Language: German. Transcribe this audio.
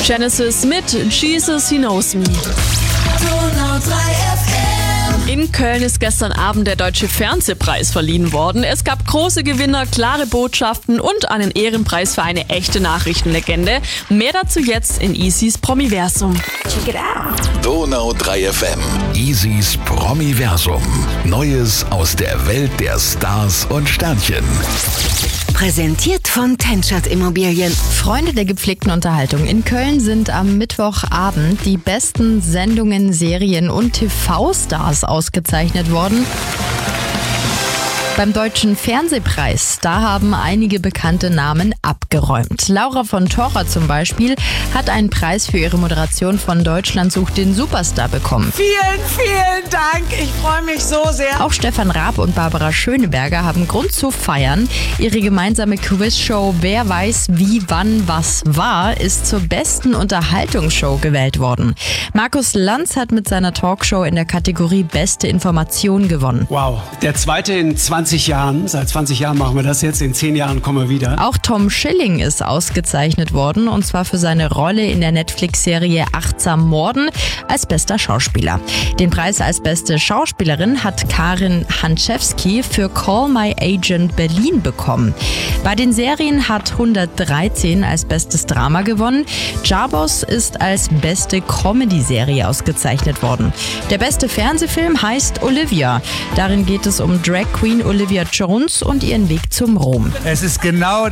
Genesis mit Jesus He Knows Me. In Köln ist gestern Abend der Deutsche Fernsehpreis verliehen worden. Es gab große Gewinner, klare Botschaften und einen Ehrenpreis für eine echte Nachrichtenlegende. Mehr dazu jetzt in Easys Promiversum. Check it out. Donau 3 FM. Easys Promiversum. Neues aus der Welt der Stars und Sternchen. Präsentiert von Tenschert Immobilien. Freunde der gepflegten Unterhaltung. In Köln sind am Mittwochabend die besten Sendungen, Serien und TV-Stars ausgezeichnet worden. Beim Deutschen Fernsehpreis, da haben einige bekannte Namen abgeräumt. Laura von Torra zum Beispiel hat einen Preis für ihre Moderation von Deutschland sucht den Superstar bekommen. Vielen, vielen Dank. Ich freue mich so sehr. Auch Stefan Raab und Barbara Schöneberger haben Grund zu feiern. Ihre gemeinsame Quizshow Wer weiß wie, wann, was war, ist zur besten Unterhaltungsshow gewählt worden. Markus Lanz hat mit seiner Talkshow in der Kategorie Beste Information gewonnen. Wow, der zweite in 20 Jahren. Seit 20 Jahren machen wir das jetzt. In 10 Jahren kommen wir wieder. Auch Tom Schilling ist ausgezeichnet worden, und zwar für seine Rolle in der Netflix-Serie Achtsam Morden als bester Schauspieler. Den Preis als beste Schauspielerin hat Karin Hanczewski für Call My Agent Berlin bekommen. Bei den Serien hat 113 als bestes Drama gewonnen. Jabos ist als beste Comedy-Serie ausgezeichnet worden. Der beste Fernsehfilm heißt Olivia. Darin geht es um Drag Queen Olivia Jones und ihren Weg zum Ruhm. Es ist genau